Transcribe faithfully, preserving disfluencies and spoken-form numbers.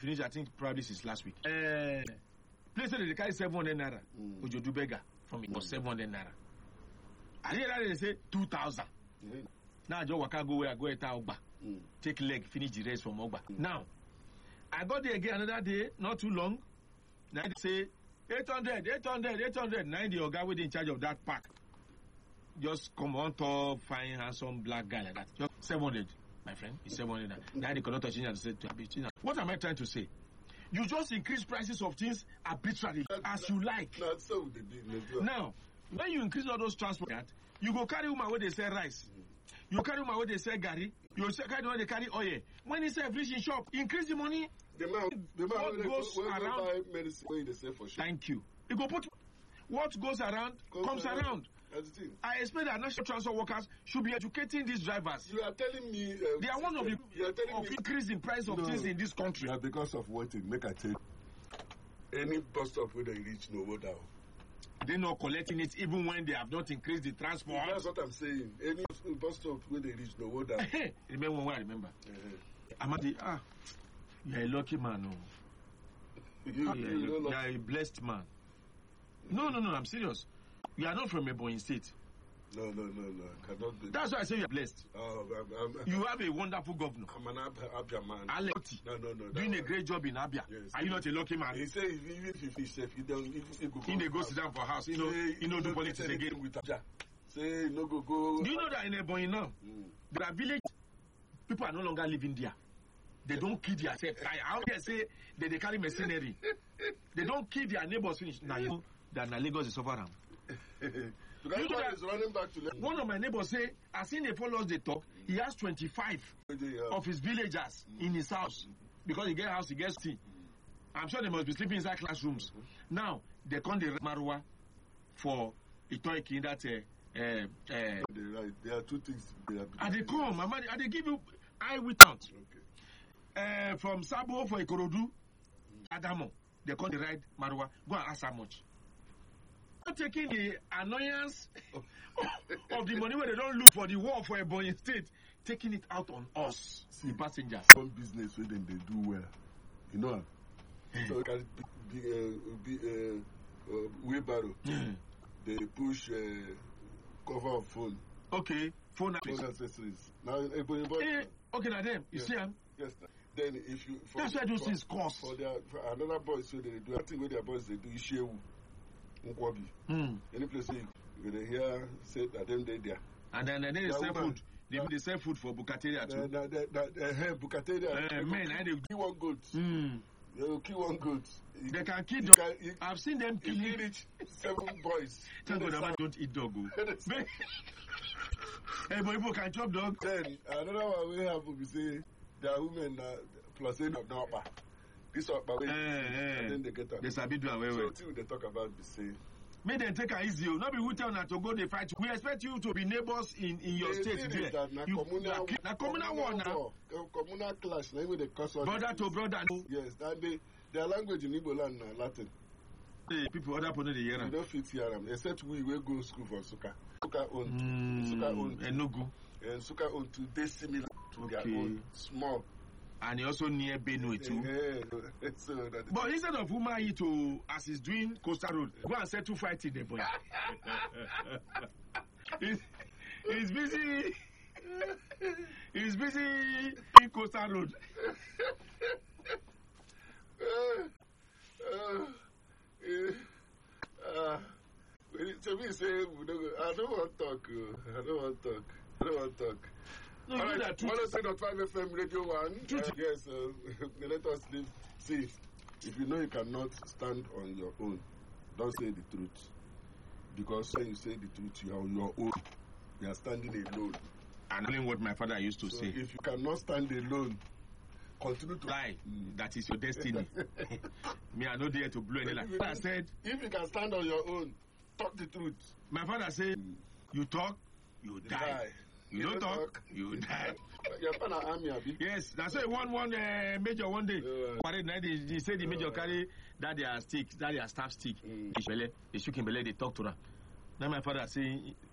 finished, I think probably since last week. Uh, place where they carry seven hundred naira. Mm. Ojodu beggar from it was seven hundred naira. I hear that they say two thousand. Mm. Now I just waka go where I go at Ogba. Mm. Take leg, finish the race from Ogba. Mm. Now, I got there again another day, not too long. Now they say eight hundred, eight hundred, eight hundred. Now the guy with in charge of that park. Just come on top, fine, handsome black guy like that. Just seven hundred, my friend. It's seven hundred. Now the conductor change and said to Abiti. What am I trying to say? You just increase prices of things arbitrarily that, as that, you like. That's so they did. Now, when you increase all those transport, you go carry woman where they sell rice. Mm. You carry woman where they sell gari. You carry where they carry oil. When they sell fish in shop, increase the money. The man, the man what goes go, around. Buy medicine when they sell for shop. Thank you. You go put what goes around goes comes around. around. I expect that national transport workers should be educating these drivers. You are telling me uh, they are one of the of increase in price of no, things in this country. Yeah, because of waiting. Make I tell you. Any bus stop where they reach no go down. They're not collecting it even when they have not increased the transport. That's what I'm saying. Any bus stop where they reach no go down. Remember when I remember. Uh-huh. Amadi, ah, you're a lucky man. Oh. you, ah, you, you're, you you're a blessed man. No, no, no, I'm serious. You are not from Ebonyi State. No, no, no, no. Cannot be. That's why I say you are blessed. Oh, I'm, I'm, you have a wonderful governor. I'm an Ab- Abia man. Aleti. No, no, no. Doing a great job in Abia. Yes, are you not a lucky man? He says even if he safe, he don't. He go. He go sit down for house. You know, say, you know, do politics again. With Abia. Say no go go. Do you know that in Ebonyi now, mm. there are village people are no longer living there. They don't kill themselves. I don't say they, they carry mercenary. They don't kill their neighbors finish. Now you know that na Lagos is suffering. You know that is running back to Lagos. One of my neighbors say, as in they follow us, they talk, he has twenty-five yeah. of his villagers mm. in his house. Because he get house, he gets tea. Mm. I'm sure they must be sleeping inside classrooms. Mm-hmm. Now, they come the Marwa for Itoiki that uh, uh, uh, right. There are two things. They are and they come, and they give you eye without. Okay. Uh, from Sabo for Ikorodu, mm. Adamo, they come the ride Marwa. Go and ask how much. Not taking the annoyance of the money where they don't look for the war for Ebonyi State, taking it out on us, see, the passengers. Some business where then they do well, you know. So it can be, be, uh, be uh, uh, wheelbarrow. Mm. They push uh, cover of phone. Okay, phone, phone accessories. Now, Ebonyi boy. Eh, okay, now them, you yes. see them. Yes. Then if you. That's why those things cost. For their for another boys, so they do. I think where their boys they do Ishewu. Mm. Any place you will hear say that them they there. And then, then they sell food. They, they sell food for Bukateria too. Uh, the, the, the, uh, Bukateria. Uh, men, and they kill one goat. Mm. They will kill one goat. You, they can kill dog. Can, you, I've seen them kill it. Reach seven boys. Thank God I don't eat dog. Hey, but people can chop dog. Then another one we have will be say there are women uh, plus any of the this one, but wait, uh, and then they get up. They sabi do away with. So, they talk about the same. May them take it easy. Not be who tell to go they fight. We expect you to be neighbors in, in your they state there. That na you, communal, na, na communal war now. Communal clash. Na even the cause. Brother to brother. Yes, that they their language in Igbo land na Latin. Hey, people other people they hear them. They don't fit hear them. Except we will go school for Suka. Suka own. Mm, Suka own. And no go. And Suka own to they similar to okay. their own small. And he also near Benue too. Yeah, so that but instead of Umahi to, as he's doing Coastal Road, go and settle fight in the boy. he's, he's busy. He's busy in Coastal Road. uh, uh, uh, to me, say, I don't want to talk. I don't want to talk. I don't want to talk. No, all right, one oh three point five F M Radio one. Uh, yes, uh, let us live. See, if you know you cannot stand on your own, don't say the truth. Because when you say the truth, you are on your own. You are standing alone. And knowing what my father used to so say. If you cannot stand alone, continue to lie. Mm. That is your destiny. Me, I know there to blow any lie. I said, if you can stand on your own, talk the truth. My father said, mm. you talk, you die. die. You, you don't, don't talk, talk, you die. Your father army, Abi. Yes, that's why one one uh, major one day. Uh, he, he said the major uh, carry that their stick, that their staff stick. Mm. They shook him belly, they talk to her. Now my father say,